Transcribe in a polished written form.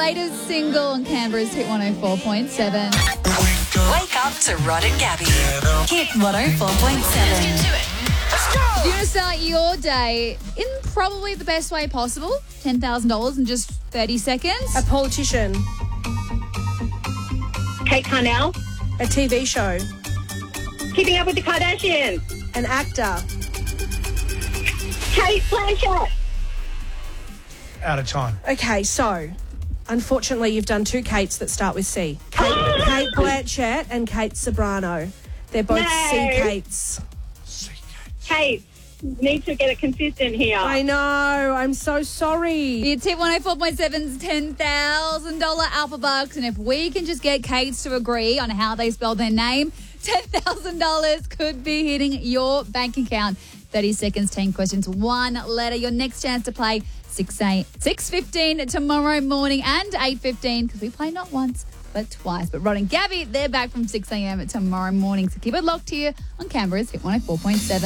latest single on Canberra's Hit 104.7. Wake up to Rod and Gabby. Hit 104.7. If you want to start your day in probably the best way possible, $10,000 in just 30 seconds. A politician. Kate Carnell, A TV show. Keeping Up with the Kardashians, An actor. Kate Blanchett. Out of time. Okay, so unfortunately you've done two Kates that start with C. Kate Blanchett and Kate Sobrano. They're both No. C Kates. Kate, need to get it consistent here. I know. I'm so sorry. It's Hit 104.7's $10,000 Alpha Bucks, and if we can just get Kates to agree on how they spell their name, $10,000 could be hitting your bank account. 30 seconds, 10 questions, one letter. Your next chance to play 6:15 tomorrow morning and 8:15, because we play not once but twice. But Rod and Gabby, they're back from 6 a.m. tomorrow morning, so keep it locked here on Canberra's Hit 104.7.